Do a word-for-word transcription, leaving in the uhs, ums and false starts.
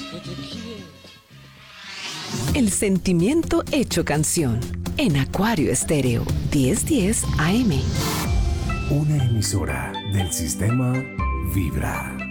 que te quiero. El sentimiento hecho canción en Acuario Estéreo diez diez A M. Una emisora del sistema Vibra.